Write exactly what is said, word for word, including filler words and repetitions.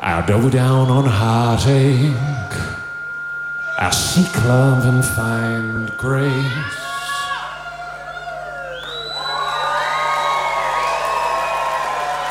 I double down on heartache. I seek love and find grace.